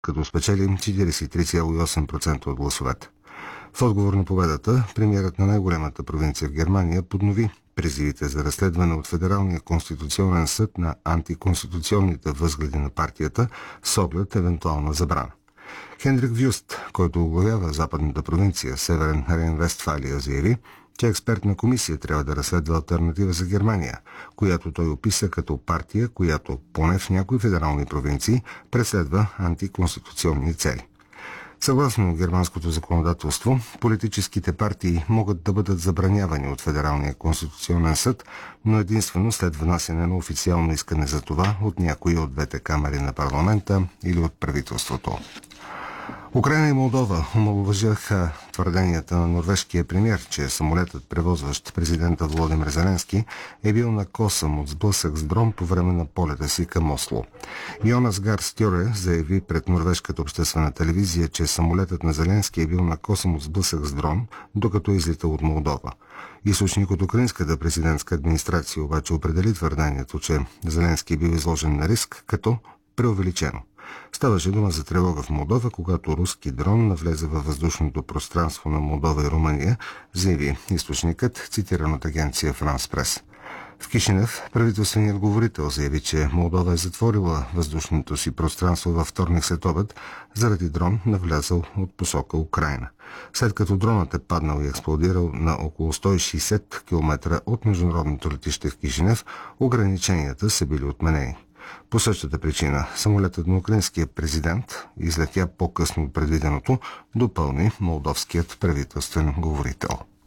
като спечели 43,8% от гласовете. В отговор на победата, премиерът на най-голямата провинция в Германия поднови призивите за разследване от Федералния конституционен съд на антиконституционните възгледи на партията с оглед евентуална забрана. Хендрик Вюст, който оглавява западната провинция Северен Рейн-Вестфалия, заяви, че експертна комисия трябва да разследва алтернатива за Германия, която той описа като партия, която поне в някои федерални провинции преследва антиконституционни цели. Съгласно германското законодателство, политическите партии могат да бъдат забранявани от Федералния конституционен съд, но единствено след внасяне на официално искане за това от някои от двете камери на парламента или от правителството. Украйна и Молдова омаловажаха твърденията на норвежкия премиер, че самолетът, превозващ президента Володимир Зеленски, е бил на косъм от сблъсък с дрон по време на полета си към Осло. Йонас Гар Стьоре заяви пред норвежката обществена телевизия, че самолетът на Зеленски е бил на косъм от сблъсък с дрон, докато излитал от Молдова. Източник от украинската президентска администрация обаче определи твърдението, че Зеленски е бил изложен на риск като преувеличено. Ставаше дума за тревога в Молдова, когато руски дрон навлезе във въздушното пространство на Молдова и Румъния, заяви източникът, цитиран от агенция Франс Прес. В Кишинев правителственият говорител заяви, че Молдова е затворила въздушното си пространство във вторник след обед заради дрон, навлязъл от посока Украйна. След като дронът е паднал и експлодирал на около 160 км от международното летище в Кишинев, ограниченията са били отменени. По същата причина, самолетът на украинския президент излетя по-късно от предвиденото, допълни молдовският правителствен говорител.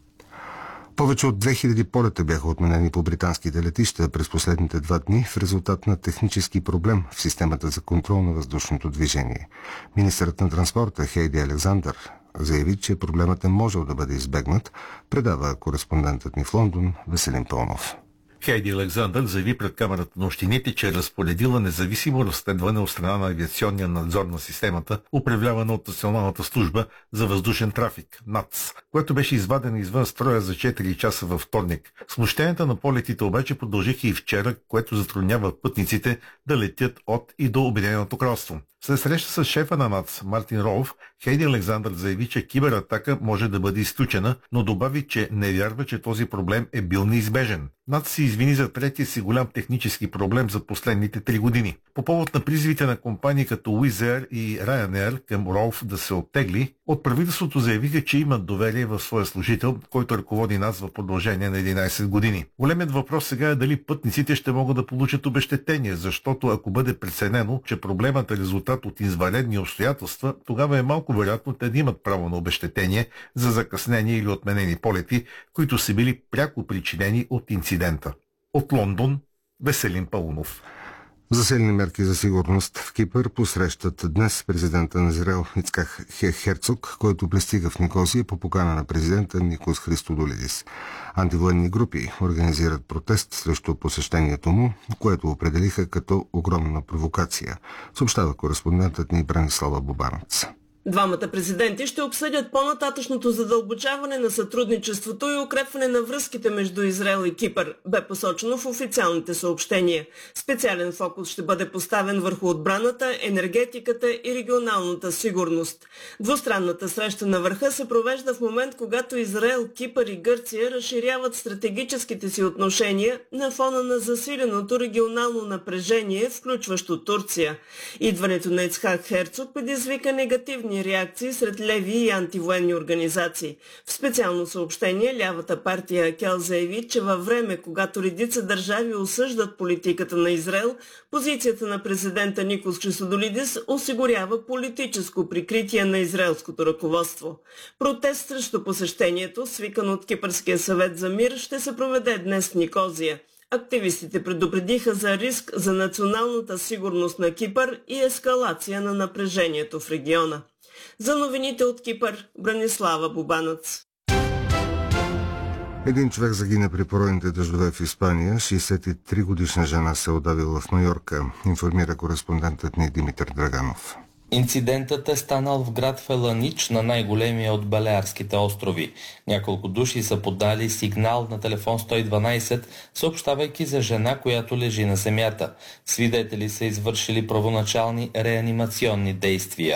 Повече от 2000 полета бяха отменени по британските летища през последните 2 дни в резултат на технически проблем в системата за контрол на въздушното движение. Министърът на транспорта Хейди Александър заяви, че проблемът е можел да бъде избегнат, предава кореспондентът ни в Лондон Веселин Пълнов. Хейди Александър заяви пред Камерата на общините, че е разпоредила независимо разследване от страна на авиационния надзор на системата, управлявана от Националната служба за въздушен трафик, НАЦ, което беше извадено извън строя за 4 часа във вторник. Смущенията на полетите обаче продължиха и вчера, което затруднява пътниците да летят от и до Обединеното кралство. След среща с шефа на НАЦ Мартин Роуф, Хейди Александър заяви, че кибератака може да бъде изключена, но добави, че не вярва, че този проблем е бил неизбежен. НАЦ се извини за третия си голям технически проблем за последните 3 години. По повод на призивите на компании като Wizz Air и Ryanair към Роуф да се оттегли, от правителството заявиха, че имат доверие в своя служител, който ръководи НАЦ в продължение на 11 години. Големият въпрос сега е дали пътниците ще могат да получат обезщетение, защото ако бъде преценено, че проблемът е резултат от извънредни обстоятелства, тогава е малко вероятно те да имат право на обезщетение за закъснение или отменени полети, които са били пряко причинени от инцидента. От Лондон, Веселин Паунов. Засилени мерки за сигурност в Кипър посрещат днес президента на Израел Ицхак Херцог, който пристига в Никозия по покана на президента Никос Христодолидис. Антивоенни групи организират протест срещу посещението му, което определиха като огромна провокация, съобщава кореспондентът ни Бранислава Бубанец. Двамата президенти ще обсъдят по-нататъчното задълбочаване на сътрудничеството и укрепване на връзките между Израел и Кипър, бе посочено в официалните съобщения. Специален фокус ще бъде поставен върху отбраната, енергетиката и регионалната сигурност. Двустранната среща на върха се провежда в момент, когато Израел, Кипър и Гърция разширяват стратегическите си отношения на фона на засиленото регионално напрежение, включващо Турция. Идването на Ицхак Херцог предизвика негативни реакции сред леви и антивоенни организации. В специално съобщение лявата партия Акел заяви, че във време, когато редица държави осъждат политиката на Израел, позицията на президента Никос Христодолидис осигурява политическо прикритие на израелското ръководство. Протест срещу посещението, свикан от Кипърския съвет за мир, ще се проведе днес в Никозия. Активистите предупредиха за риск за националната сигурност на Кипър и ескалация на напрежението в региона. За новините от Кипър, Бранислава Бубанец. Един човек загина при поройните дъждове в Испания. 63-годишна жена се удавила в Майорка, информира кореспондентът ни Димитър Драганов. Инцидентът е станал в град Феланич, на най-големия от Балеарските острови. Няколко души са подали сигнал на телефон 112, съобщавайки за жена, която лежи на земята. Свидетели са извършили първоначални реанимационни действия.